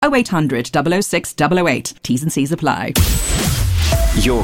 0800 006 008. T's and C's apply. Your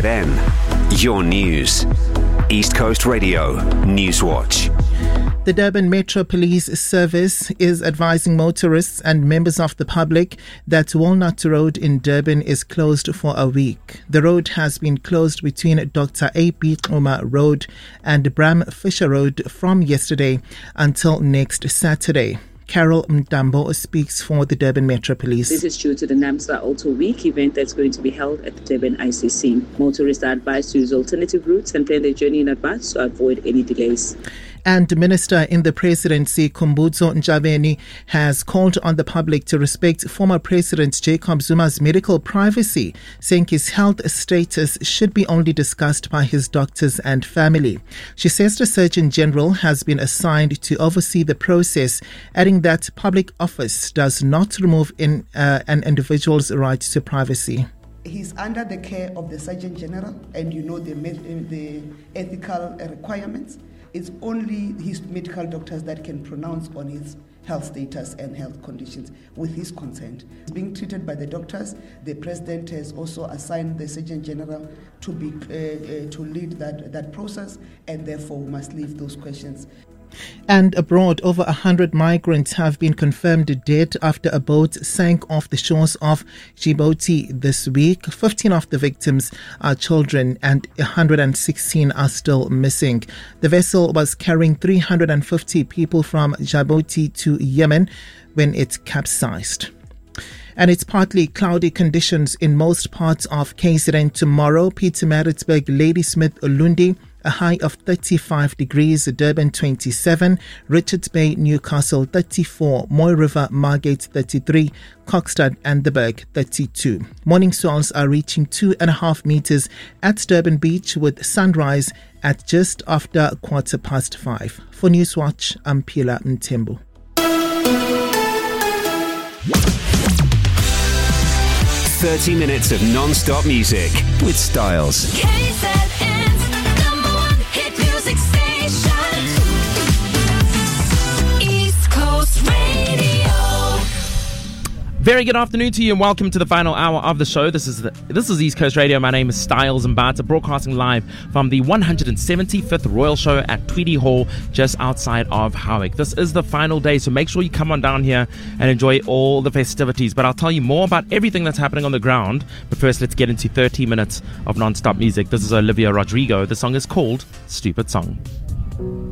KZN, your news. East Coast Radio, Newswatch. The Durban Metro Police Service is advising motorists and members of the public that Walnut Road in Durban is closed for a week. The road has been closed between Dr. A.B. Xuma Road and Bram Fisher Road from yesterday until next Saturday. Carol Mtambo speaks for the Durban Metro Police. This is due to the NAMSA Auto Week event that's going to be held at the Durban ICC. Motorists are advised to use alternative routes and plan their journey in advance to avoid any delays. And Minister in the Presidency, Khumbudzo Ntshavheni, has called on the public to respect former President Jacob Zuma's medical privacy, saying his health status should be only discussed by his doctors and family. She says the Surgeon General has been assigned to oversee the process, adding that public office does not remove an individual's right to privacy. He's under the care of the Surgeon General, and you know the ethical requirements. It's only his medical doctors that can pronounce on his health status and health conditions with his consent. It's being treated by the doctors. The President has also assigned the Surgeon General to lead that process, and therefore we must leave those questions. And abroad, over 100 migrants have been confirmed dead after a boat sank off the shores of Djibouti this week. 15 of the victims are children and 116 are still missing. The vessel was carrying 350 people from Djibouti to Yemen when it capsized. And it's partly cloudy conditions in most parts of KZN tomorrow. Pietermaritzburg, Ladysmith, Ulundi, a high of 35 degrees, Durban 27, Richards Bay, Newcastle 34, Moy River, Margate 33, Kokstad and the Berg 32. Morning swells are reaching 2.5 meters at Durban Beach with sunrise at just after 5:15. For Newswatch, I'm Pila Mtembu. "30 minutes of non-stop music with Styles. KZN's #1 hit music station. East Coast Radio. Very good afternoon to you and welcome to the final hour of the show. This is East Coast Radio. My name is Styles Mbata, broadcasting live from the 175th Royal Show at Tweedy Hall, just outside of Howick. This is the final day, so make sure you come on down here and enjoy all the festivities. But I'll tell you more about everything that's happening on the ground. But first, let's get into 30 minutes of non-stop music. This is Olivia Rodrigo. The song is called Stupid Song.